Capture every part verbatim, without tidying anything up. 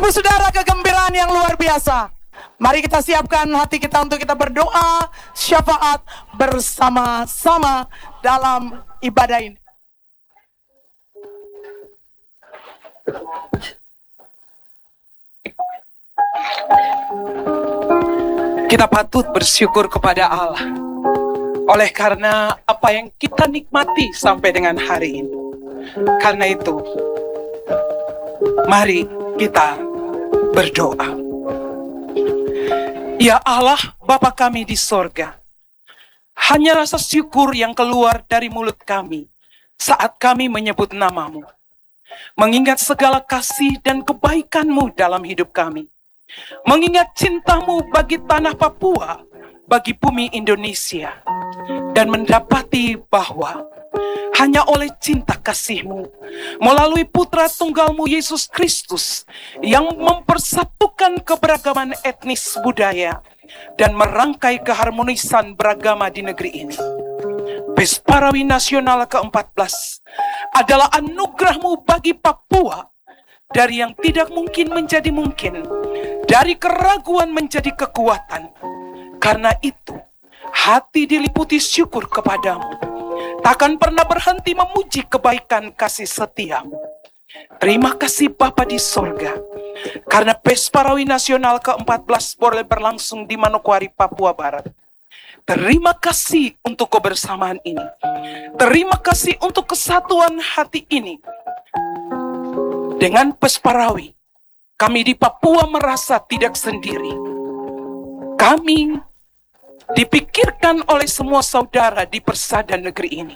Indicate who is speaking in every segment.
Speaker 1: Ibu saudara, kegembiraan yang luar biasa. Mari kita siapkan hati kita untuk kita berdoa syafaat bersama-sama dalam ibadah ini. Kita patut bersyukur kepada Allah oleh karena apa yang kita nikmati sampai dengan hari ini. Karena itu, mari kita berdoa. Ya Allah, Bapa kami di sorga, hanya rasa syukur yang keluar dari mulut kami saat kami menyebut namamu, mengingat segala kasih dan kebaikan-Mu dalam hidup kami, mengingat cinta-Mu bagi tanah Papua, bagi bumi Indonesia, dan mendapati bahwa hanya oleh cinta kasih-Mu, melalui putra tunggal-Mu Yesus Kristus, yang mempersatukan keberagaman etnis budaya, dan merangkai keharmonisan beragama di negeri ini. Pesparawi Nasional keempat belas adalah anugerah-Mu bagi Papua, dari yang tidak mungkin menjadi mungkin, dari keraguan menjadi kekuatan. Karena itu, hati diliputi syukur kepadamu, takkan pernah berhenti memuji kebaikan kasih setia-Mu. Terima kasih Bapa di sorga, karena Pesparawi Nasional keempat belas boleh berlangsung di Manokwari, Papua Barat. Terima kasih untuk kebersamaan ini. Terima kasih untuk kesatuan hati ini. Dengan Pesparawi, kami di Papua merasa tidak sendiri. Kami dipikirkan oleh semua saudara di persada negeri ini.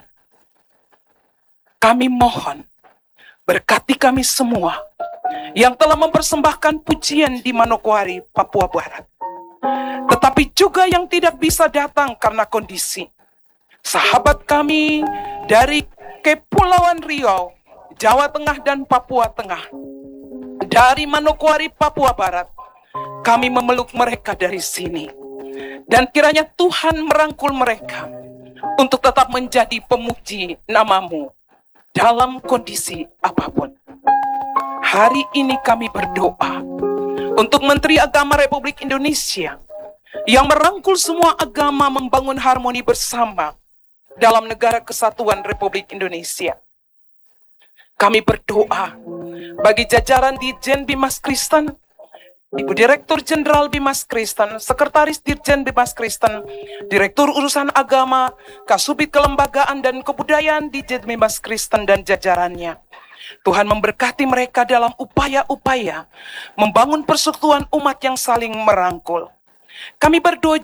Speaker 1: Kami mohon, berkati kami semua yang telah mempersembahkan pujian di Manokwari, Papua Barat. Tetapi juga yang tidak bisa datang karena kondisi. Sahabat kami dari Kepulauan Riau, Jawa Tengah dan Papua Tengah, dari Manokwari, Papua Barat, kami memeluk mereka dari sini. Dan kiranya Tuhan merangkul mereka untuk tetap menjadi pemuji namamu dalam kondisi apapun. Hari ini kami berdoa untuk Menteri Agama Republik Indonesia yang merangkul semua agama membangun harmoni bersama dalam negara kesatuan Republik Indonesia. Kami berdoa bagi jajaran Dirjen Bimas Kristen, Ibu Direktur Jenderal Bimas Kristen, Sekretaris Dirjen Bimas Kristen, Direktur Urusan Agama, Kasubit Kelembagaan dan Kebudayaan Dirjen Bimas Kristen dan jajarannya. Tuhan memberkati mereka dalam upaya-upaya membangun persekutuan umat yang saling merangkul. Kami berdoa